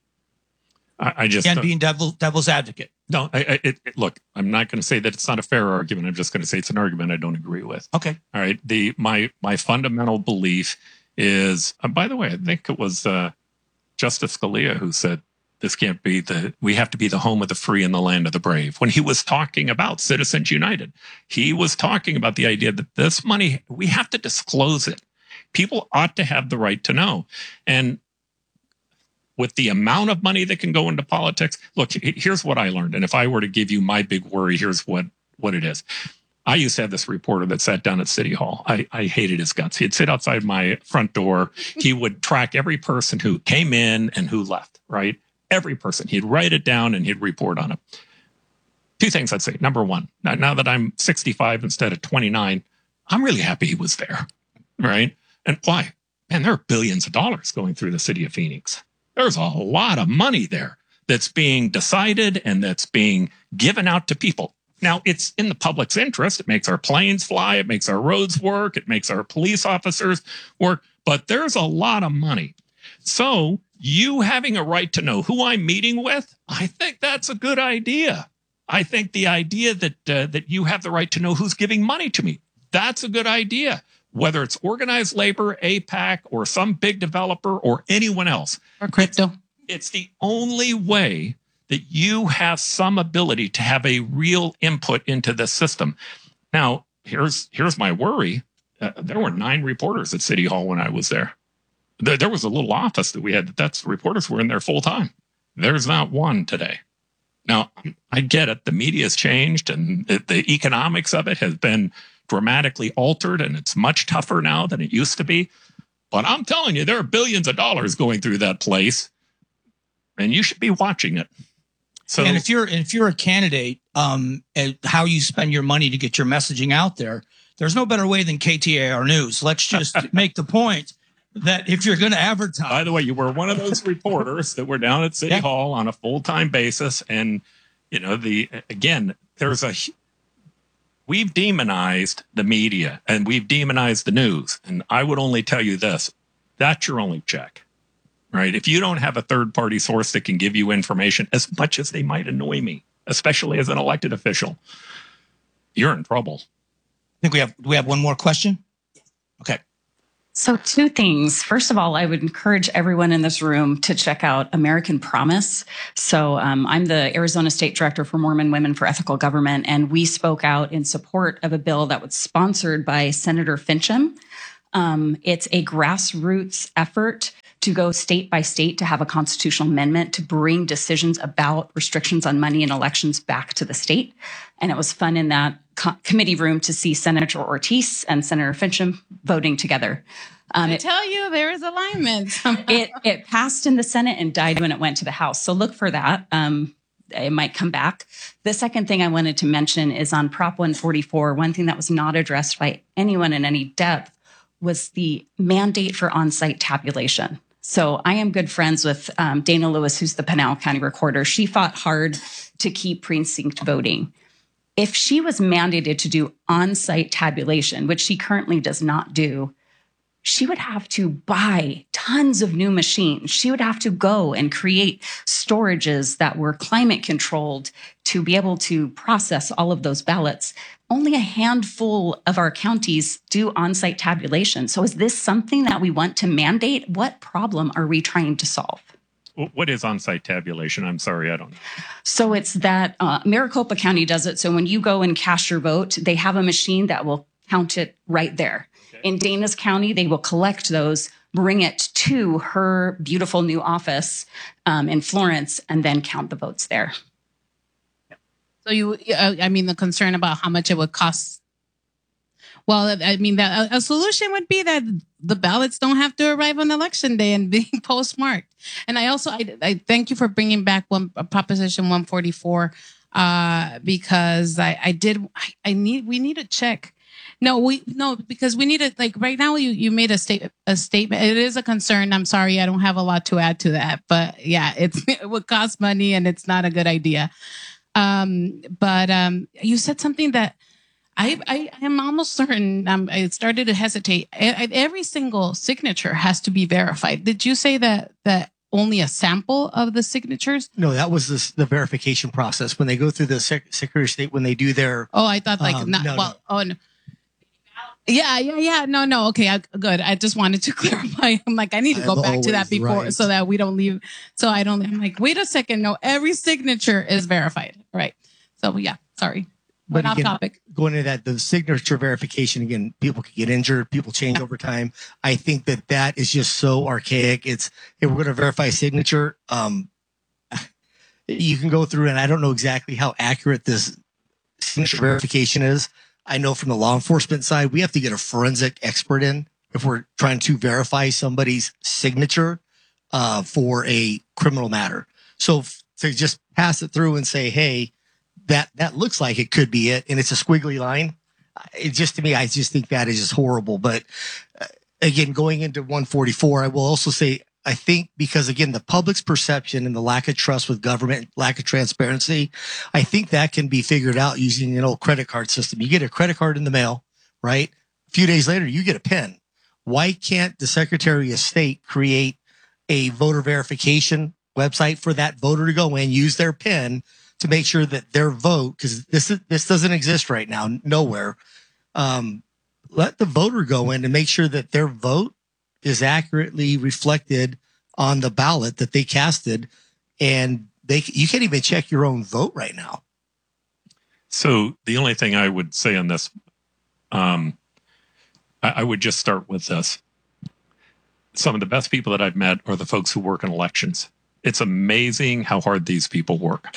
I just... Again, being devil's advocate. No, look, I'm not going to say that it's not a fair argument. I'm just going to say it's an argument I don't agree with. Okay. All right. My fundamental belief is, by the way, I think it was... Justice Scalia, who said this can't be we have to be the home of the free and the land of the brave. When he was talking about Citizens United, he was talking about the idea that this money, we have to disclose it. People ought to have the right to know. And with the amount of money that can go into politics, look, here's what I learned. And if I were to give you my big worry, here's what it is. I used to have this reporter that sat down at City Hall. I hated his guts. He'd sit outside my front door. He would track every person who came in and who left, right? Every person. He'd write it down and he'd report on it. Two things I'd say. Number one, now that I'm 65 instead of 29, I'm really happy he was there, right? And why? Man, there are billions of dollars going through the city of Phoenix. There's a lot of money there that's being decided and that's being given out to people. Now, it's in the public's interest. It makes our planes fly. It makes our roads work. It makes our police officers work. But there's a lot of money. So you having a right to know who I'm meeting with, I think that's a good idea. I think the idea that you have the right to know who's giving money to me, that's a good idea. Whether it's organized labor, AIPAC, or some big developer or anyone else. Or crypto. It's the only way that you have some ability to have a real input into the system. Now, here's my worry. There were 9 reporters at City Hall when I was there. There was a little office that we had. That's reporters were in there full time. There's not one today. Now, I get it. The media has changed and the economics of it has been dramatically altered, and it's much tougher now than it used to be. But I'm telling you, there are billions of dollars going through that place, and you should be watching it. So, and if you're a candidate, and how you spend your money to get your messaging out there, there's no better way than KTAR News. Let's just make the point that if you're going to advertise. By the way, you were one of those reporters that were down at City Hall on a full-time basis, and we've demonized the media and we've demonized the news. And I would only tell you this: that's your only check. Right? If you don't have a third-party source that can give you information, as much as they might annoy me, especially as an elected official, you're in trouble. I think we have one more question. Okay. So 2 things. First of all, I would encourage everyone in this room to check out American Promise. So I'm the Arizona State Director for Mormon Women for Ethical Government, and we spoke out in support of a bill that was sponsored by Senator Fincham. It's a grassroots effort to go state by state to have a constitutional amendment to bring decisions about restrictions on money in elections back to the state. And it was fun in that committee room to see Senator Ortiz and Senator Fincham voting together. I tell you, there is alignment. It passed in the Senate and died when it went to the House. So look for that. It might come back. The second thing I wanted to mention is on Prop 144. One thing that was not addressed by anyone in any depth was the mandate for on-site tabulation. So I am good friends with Dana Lewis, who's the Pinal County recorder. She fought hard to keep precinct voting. If she was mandated to do on-site tabulation, which she currently does not do, she would have to buy tons of new machines. She would have to go and create storages that were climate controlled to be able to process all of those ballots. Only a handful of our counties do on-site tabulation. So is this something that we want to mandate? What problem are we trying to solve? What is on-site tabulation? I'm sorry, I don't know. So it's that Maricopa County does it. So when you go and cast your vote, they have a machine that will count it right there. Okay. In Dana's County, they will collect those, bring it to her beautiful new office in Florence, and then count the votes there. So the concern about how much it would cost. Well, I mean, that a solution would be that the ballots don't have to arrive on election day and be postmarked. And I thank you for bringing back Proposition 144 because we need to check. Because we need to, like, right now you made a statement. It is a concern. I'm sorry, I don't have a lot to add to that, but yeah, it would cost money and it's not a good idea. But you said something that I am almost certain. I started to hesitate. Every single signature has to be verified. Did you say that only a sample of the signatures? No, that was the verification process when they go through the Secretary of State when they do their. Oh, I thought No. Yeah. No. Okay, good. I just wanted to clarify. I'm like, I need to go back to that before so that we don't leave. I'm like, wait a second. No, every signature is verified. Right. So yeah, sorry. But off topic. Going into that, the signature verification, again, people could get injured, people change over time. I think that is just so archaic. It's, if we're going to verify a signature, you can go through, and I don't know exactly how accurate this signature verification is. I know from the law enforcement side, we have to get a forensic expert in if we're trying to verify somebody's signature for a criminal matter. So to just pass it through and say, hey, that looks like it could be it, and it's a squiggly line. It just, to me, I just think that is just horrible. But again, going into 144, I will also say, I think because, again, the public's perception and the lack of trust with government, lack of transparency, I think that can be figured out using an old credit card system. You get a credit card in the mail, right? A few days later, you get a PIN. Why can't the Secretary of State create a voter verification website for that voter to go in, use their PIN to make sure that their vote, because this doesn't exist right now, nowhere. Let the voter go in and make sure that their vote is accurately reflected on the ballot that they casted, and you can't even check your own vote right now. So the only thing I would say on this, I would just start with this. Some of the best people that I've met are the folks who work in elections. It's amazing how hard these people work.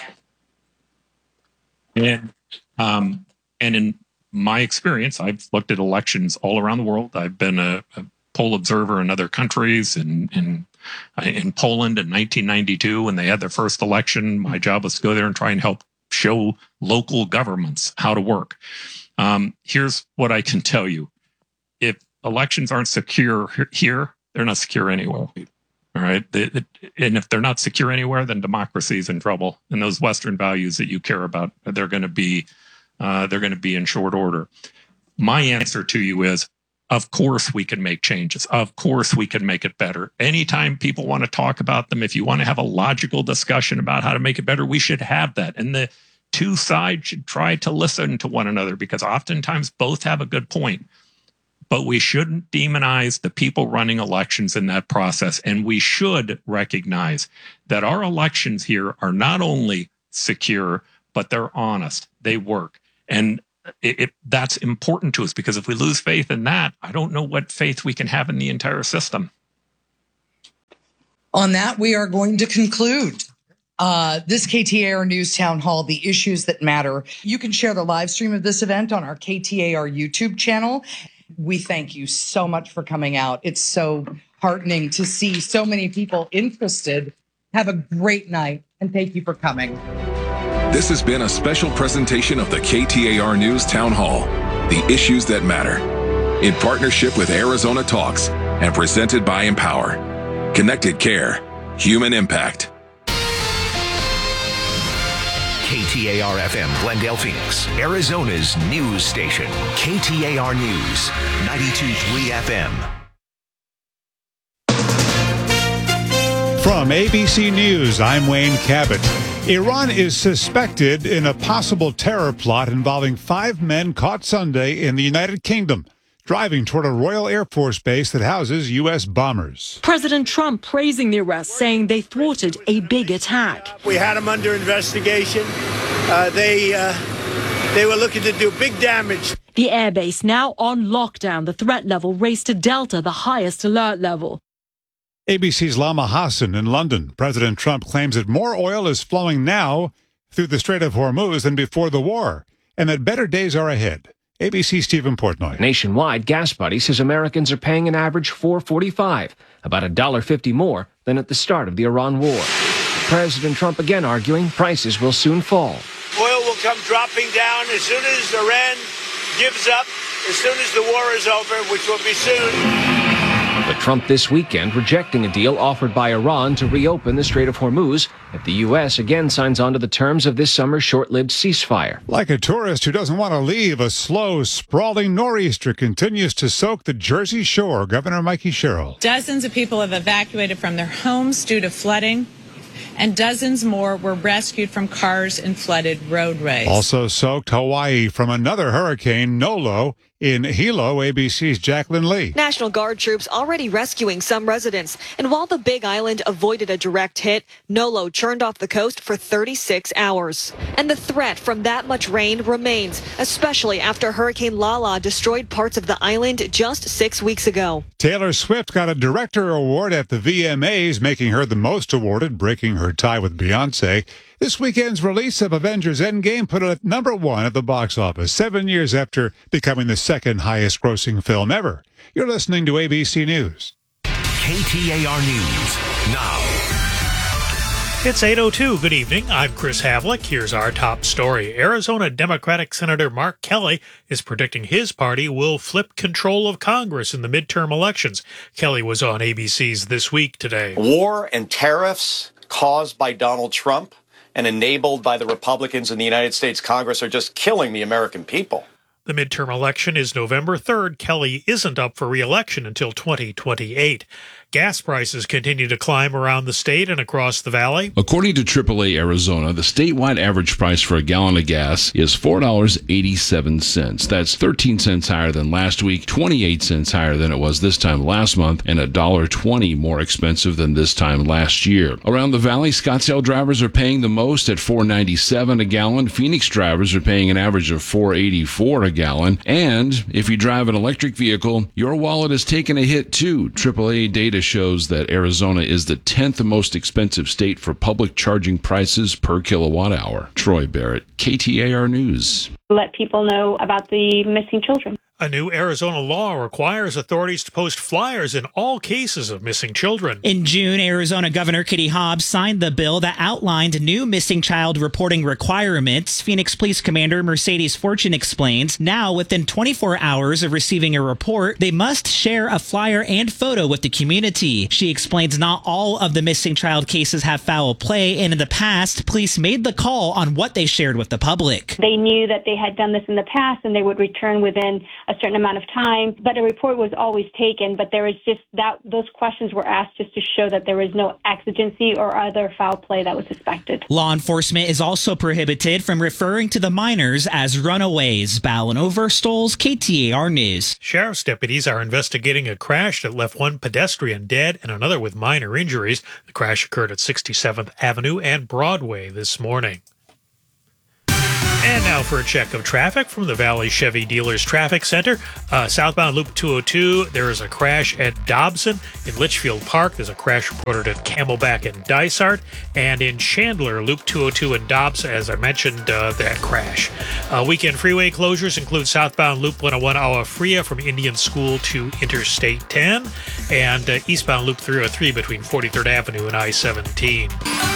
And in my experience, I've looked at elections all around the world. I've been a poll observer in other countries. In Poland in 1992, when they had their first election, my job was to go there and try and help show local governments how to work. Here's what I can tell you. If elections aren't secure here, they're not secure anywhere. All right. And if they're not secure anywhere, then democracy is in trouble. And those Western values that you care about, they're going to be in short order. My answer to you is, of course we can make changes. Of course we can make it better. Anytime people want to talk about them, if you want to have a logical discussion about how to make it better, we should have that. And the two sides should try to listen to one another, because oftentimes both have a good point. But we shouldn't demonize the people running elections in that process. And we should recognize that our elections here are not only secure, but they're honest. They work. And that's important to us, because if we lose faith in that, I don't know what faith we can have in the entire system. On that, we are going to conclude this KTAR News Town Hall, The Issues That Matter. You can share the live stream of this event on our KTAR YouTube channel. We thank you so much for coming out. It's so heartening to see so many people interested. Have a great night, and thank you for coming. This has been a special presentation of the KTAR News Town Hall, The Issues That Matter, in partnership with Arizona Talks and presented by Empower. Connected Care, Human Impact. KTAR FM, Glendale, Phoenix, Arizona's news station. KTAR News, 92.3 FM. From ABC News, I'm Wayne Cabot. Iran is suspected in a possible terror plot involving 5 men caught Sunday in the United Kingdom, driving toward a Royal Air Force base that houses U.S. bombers. President Trump praising the arrest, saying they thwarted a big attack. We had them under investigation. They were looking to do big damage. The airbase now on lockdown. The threat level raised to Delta, the highest alert level. ABC's Lama Hassan in London. President Trump claims that more oil is flowing now through the Strait of Hormuz than before the war, and that better days are ahead. ABC's Stephen Portnoy. Nationwide, Gas Buddy says Americans are paying an average $4.45, about $1.50 more than at the start of the Iran war. President Trump again arguing prices will soon fall. Oil will come dropping down as soon as Iran gives up, as soon as the war is over, which will be soon. But Trump this weekend rejecting a deal offered by Iran to reopen the Strait of Hormuz if the U.S. again signs on to the terms of this summer's short-lived ceasefire. Like a tourist who doesn't want to leave, a slow, sprawling nor'easter continues to soak the Jersey Shore. Governor Mikey Sherrill. Dozens of people have evacuated from their homes due to flooding, and dozens more were rescued from cars in flooded roadways. Also soaked Hawaii from another hurricane, Nolo. In Hilo, ABC's Jacqueline Lee. National Guard troops already rescuing some residents. And while the Big Island avoided a direct hit, Nolo churned off the coast for 36 hours. And the threat from that much rain remains, especially after Hurricane Lala destroyed parts of the island just 6 weeks ago. Taylor Swift got a Director Award at the VMAs, making her the most awarded, breaking her tie with Beyoncé. This weekend's release of Avengers Endgame put it at #1 at the box office, 7 years after becoming the second highest grossing film ever. You're listening to ABC News. KTAR News now. It's 8:02. Good evening. I'm Chris Havlick. Here's our top story. Arizona Democratic Senator Mark Kelly is predicting his party will flip control of Congress in the midterm elections. Kelly was on ABC's This Week today. War and tariffs caused by Donald Trump and enabled by the Republicans in the United States Congress are just killing the American people. The midterm election is November 3rd. Kelly isn't up for re-election until 2028. Gas prices continue to climb around the state and across the valley. According to AAA Arizona, the statewide average price for a gallon of gas is $4.87. That's 13 cents higher than last week, 28 cents higher than it was this time last month, and $1.20 more expensive than this time last year. Around the valley, Scottsdale drivers are paying the most at $4.97 a gallon. Phoenix drivers are paying an average of $4.84 a gallon. And if you drive an electric vehicle, your wallet has taken a hit too. AAA data shows that Arizona is the 10th most expensive state for public charging prices per kilowatt hour. Troy Barrett, KTAR News. Let people know about the missing children. A new Arizona law requires authorities to post flyers in all cases of missing children. In June, Arizona Governor Kitty Hobbs signed the bill that outlined new missing child reporting requirements. Phoenix Police Commander Mercedes Fortune explains, now within 24 hours of receiving a report, they must share a flyer and photo with the community. She explains not all of the missing child cases have foul play, and in the past, police made the call on what they shared with the public. They knew that they had done this in the past and they would return within a certain amount of time, but a report was always taken. But there was just that those questions were asked just to show that there was no exigency or other foul play that was suspected. Law enforcement is also prohibited from referring to the minors as runaways. Ballin Overstoles, KTAR News. Sheriff's deputies are investigating a crash that left one pedestrian dead and another with minor injuries. The crash occurred at 67th Avenue and Broadway this morning. And now for a check of traffic from the Valley Chevy Dealers Traffic Center. Southbound Loop 202, there is a crash at Dobson. In Litchfield Park, there's a crash reported at Camelback and Dysart. And in Chandler, Loop 202 and Dobbs, as I mentioned, that crash. Weekend freeway closures include southbound Loop 101 Agua Fria from Indian School to Interstate 10. And eastbound Loop 303 between 43rd Avenue and I-17.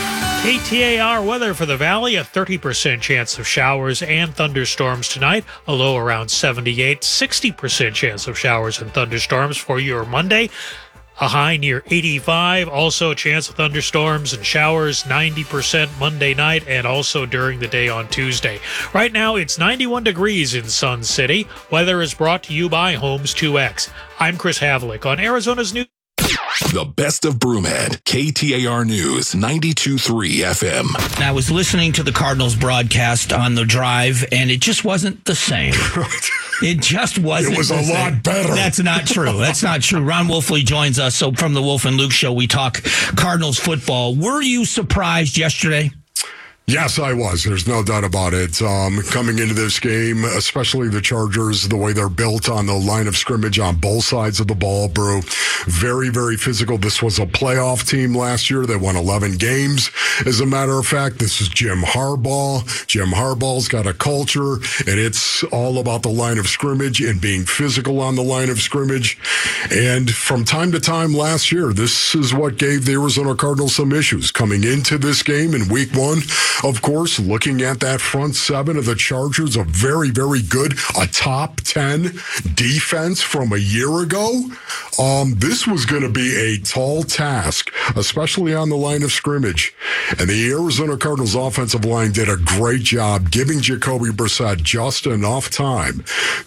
KTAR weather for the Valley, a 30% chance of showers and thunderstorms tonight, a low around 78, 60% chance of showers and thunderstorms for your Monday, a high near 85, also a chance of thunderstorms and showers, 90% Monday night and also during the day on Tuesday. Right now, it's 91 degrees in Sun City. Weather is brought to you by Homes 2X. I'm Chris Havlick on Arizona's News. The best of Broomhead, KTAR News, 92.3 FM. I was listening to the Cardinals broadcast on the drive, and it just wasn't the same. It just wasn't. It was a lot better. That's not true. That's not true. Ron Wolfley joins us. So from the Wolf and Luke Show, we talk Cardinals football. Were you surprised yesterday? Yes, I was. There's no doubt about it. Coming into this game, especially the Chargers, the way they're built on the line of scrimmage on both sides of the ball, bro. Very, very physical. This was a playoff team last year. They won 11 games. As a matter of fact, this is Jim Harbaugh. Jim Harbaugh's got a culture, and it's all about the line of scrimmage and being physical on the line of scrimmage. And from time to time last year, this is what gave the Arizona Cardinals some issues. Coming into this game in week one, of course, looking at that front seven of the Chargers, a very, very good, a top 10 defense from a year ago. This was going to be a tall task, especially on the line of scrimmage. And the Arizona Cardinals offensive line did a great job giving Jacoby Brissett just enough time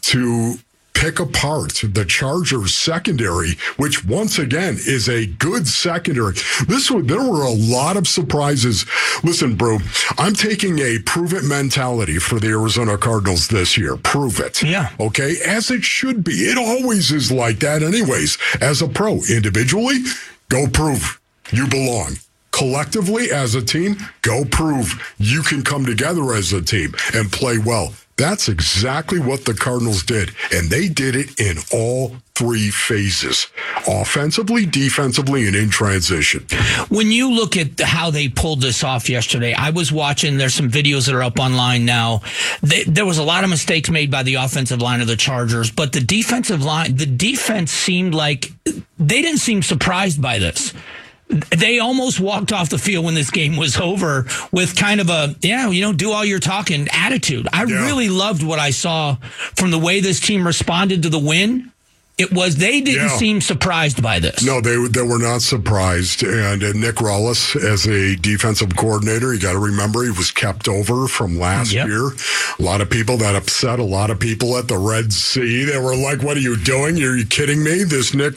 to pick apart the Chargers secondary, which once again is a good secondary. There were a lot of surprises. Listen, bro, I'm taking a prove it mentality for the Arizona Cardinals this year. Prove it. Yeah. Okay. As it should be. It always is like that anyways. As a pro, individually, go prove you belong. Collectively, as a team, go prove you can come together as a team and play well. That's exactly what the Cardinals did, and they did it in all three phases, offensively, defensively, and in transition. When you look at how they pulled this off yesterday, I was watching, there's some videos that are up online now. There was a lot of mistakes made by the offensive line of the Chargers, but the defensive line, the defense seemed like they didn't seem surprised by this. They almost walked off the field when this game was over with kind of a, do all your talking attitude. I really loved what I saw from the way this team responded to the win. It was, they didn't seem surprised by this. No, they were not surprised. And Nick Rollis, as a defensive coordinator, you got to remember he was kept over from last year. A lot of people that upset a lot of people at the Red Sea. They were like, what are you doing? Are you kidding me? This Nick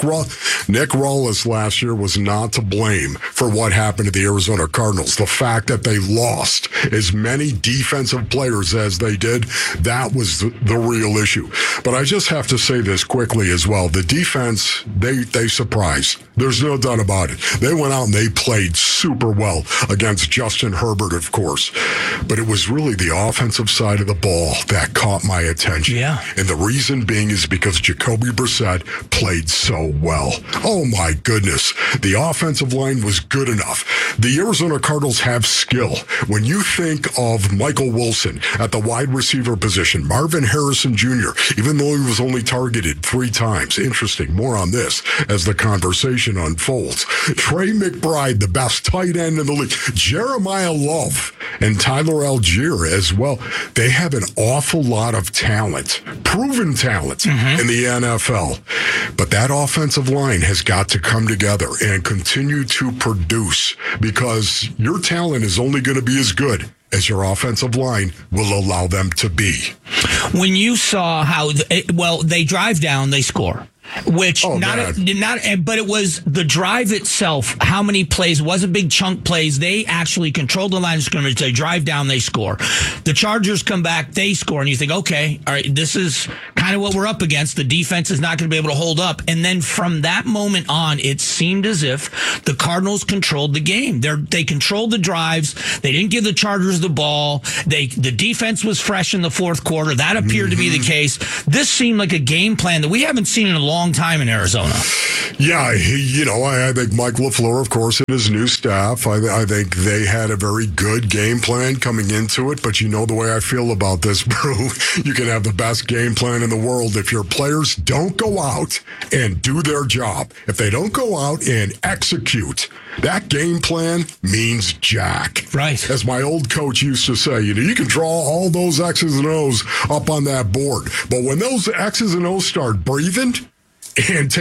Rollis last year was not to blame for what happened to the Arizona Cardinals. The fact that they lost as many defensive players as they did, that was the real issue. But I just have to say this quickly as well. The defense, they surprised. There's no doubt about it. They went out and they played super well against Justin Herbert, of course. But it was really the offensive side of the ball that caught my attention. Yeah. And the reason being is because Jacoby Brissett played so well. Oh, my goodness. The offensive line was good enough. The Arizona Cardinals have skill. When you think of Michael Wilson at the wide receiver position, Marvin Harrison Jr., even though he was only targeted 3 times. Interesting. More on this as the conversation unfolds. Trey McBride, the best tight end in the league. Jeremiah Love and Tyler Algier as well. They have an awful lot of talent, proven talent in the NFL. But that offensive line has got to come together and continue to produce, because your talent is only going to be as good as your offensive line will allow them to be. When you saw how, they drive down, they score. Which but it was the drive itself. How many plays? Wasn't big chunk plays. They actually controlled the line of scrimmage. They drive down, they score. The Chargers come back, they score, and you think, okay, all right, this is kind of what we're up against. The defense is not going to be able to hold up. And then from that moment on, it seemed as if the Cardinals controlled the game. They controlled the drives. They didn't give the Chargers the ball. The defense was fresh in the fourth quarter. That appeared to be the case. This seemed like a game plan that we haven't seen in a long time in Arizona. Yeah, I think Mike LaFleur, of course, and his new staff, I think they had a very good game plan coming into it. But you know the way I feel about this, Brew. You can have the best game plan in the world. If your players don't go out and do their job, if they don't go out and execute, that game plan means jack. Right. As my old coach used to say, you can draw all those X's and O's up on that board. But when those X's and O's start breathing and